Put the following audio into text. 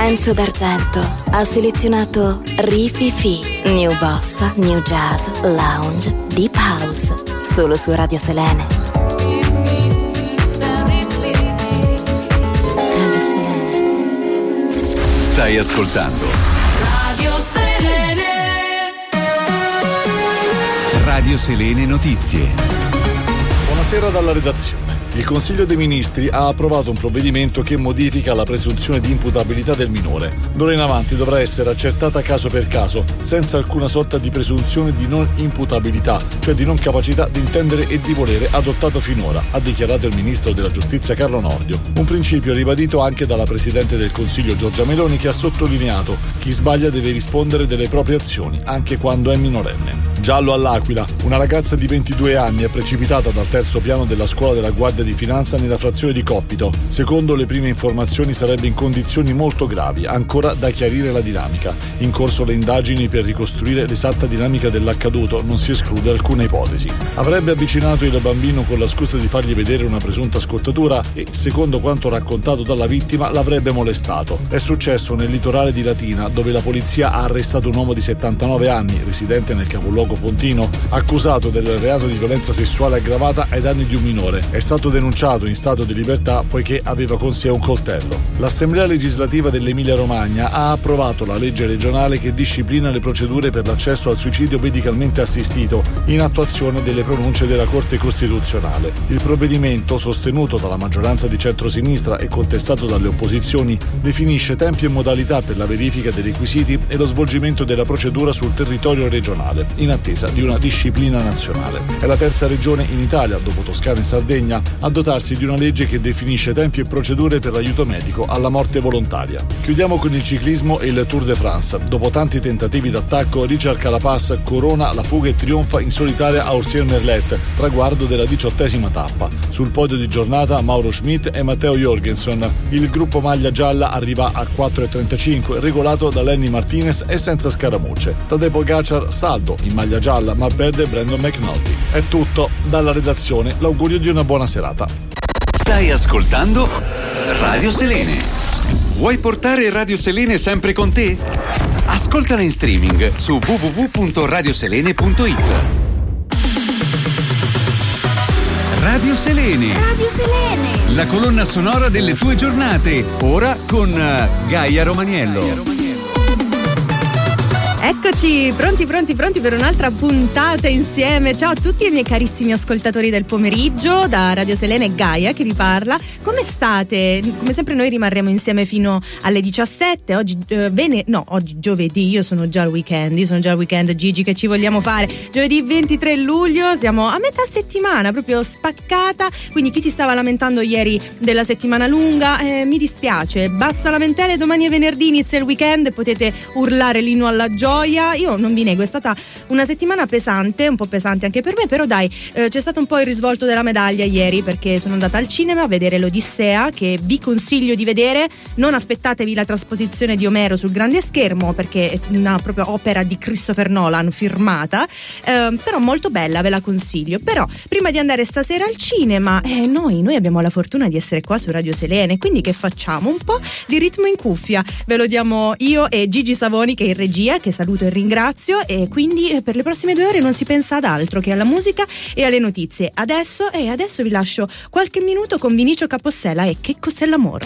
Enzo D'Argento ha selezionato Rififi, New Bossa, New Jazz, Lounge, Deep House, solo su Radio Selene. Radio Selene. Stai ascoltando Radio Selene. Radio Selene Notizie. Buonasera dalla redazione. Il Consiglio dei Ministri ha approvato un provvedimento che modifica la presunzione di imputabilità del minore. D'ora in avanti dovrà essere accertata caso per caso, senza alcuna sorta di presunzione di non imputabilità, cioè di non capacità di intendere e di volere adottato finora, ha dichiarato il Ministro della Giustizia Carlo Nordio. Un principio ribadito anche dalla Presidente del Consiglio Giorgia Meloni, che ha sottolineato: chi sbaglia deve rispondere delle proprie azioni, anche quando è minorenne. Giallo all'Aquila, una ragazza di 22 anni è precipitata dal terzo piano della scuola della Guardia di Finanza nella frazione di Coppito. Secondo le prime informazioni sarebbe in condizioni molto gravi, ancora da chiarire la dinamica. In corso le indagini per ricostruire l'esatta dinamica dell'accaduto, non si esclude alcuna ipotesi. Avrebbe avvicinato il bambino con la scusa di fargli vedere una presunta scottatura e, secondo quanto raccontato dalla vittima, l'avrebbe molestato. È successo nel litorale di Latina, dove la polizia ha arrestato un uomo di 79 anni, residente nel capoluogo pontino, accusato del reato di violenza sessuale aggravata ai danni di un minore. È stato denunciato in stato di libertà poiché aveva con sé un coltello. L'Assemblea legislativa dell'Emilia-Romagna ha approvato la legge regionale che disciplina le procedure per l'accesso al suicidio medicalmente assistito, in attuazione delle pronunce della Corte Costituzionale. Il provvedimento, sostenuto dalla maggioranza di centrosinistra e contestato dalle opposizioni, definisce tempi e modalità per la verifica dei requisiti e lo svolgimento della procedura sul territorio regionale, in attesa di una disciplina nazionale. È la terza regione in Italia, dopo Toscana e Sardegna, a dotarsi di una legge che definisce tempi e procedure per l'aiuto medico alla morte volontaria. Chiudiamo con il ciclismo e il Tour de France. Dopo tanti tentativi d'attacco, Richard Carapaz corona la fuga e trionfa in solitaria a Orsay-Merlet, traguardo della 18ª tappa. Sul podio di giornata Mauro Schmidt e Matteo Jorgensen. Il gruppo maglia gialla arriva a 4,35, regolato da Lenny Martinez e senza scaramucce. Tadej Pogacar saldo in maglia gialla, ma perde Brandon McNulty. È tutto dalla redazione. L'augurio di una buona serata. Stai ascoltando Radio Selene. Vuoi portare Radio Selene sempre con te? Ascoltala in streaming su www.radioselene.it. Radio Selene. Radio Selene. La colonna sonora delle tue giornate. Ora con Gaia Romaniello. Eccoci, pronti per un'altra puntata insieme. Ciao a tutti i miei carissimi ascoltatori del pomeriggio, da Radio Selene e Gaia che vi parla. Come state? Come sempre noi rimarremo insieme fino alle 17. Oggi oggi giovedì, io sono già al weekend, Gigi, che ci vogliamo fare? Giovedì 23 luglio, siamo a metà settimana, proprio spaccata, quindi chi si stava lamentando ieri della settimana lunga, mi dispiace, basta lamentele, domani è venerdì, inizia il weekend e potete urlare l'inno alla gioia. Io non vi nego, è stata una settimana pesante, un po' pesante anche per me, però dai, c'è stato un po' il risvolto della medaglia ieri, perché sono andata al cinema a vedere l'Odissea, che vi consiglio di vedere. Non aspettatevi la trasposizione di Omero sul grande schermo, perché è una proprio opera di Christopher Nolan firmata, però molto bella, ve la consiglio. Però prima di andare stasera al cinema, noi abbiamo la fortuna di essere qua su Radio Selene, quindi che facciamo? Un po' di ritmo in cuffia, ve lo diamo io e Gigi Savoni, che è in regia, che saluto e ringrazio, e quindi per le prossime 2 ore non si pensa ad altro che alla musica e alle notizie. Adesso vi lascio qualche minuto con Vinicio Capossela e Che cos'è l'amore.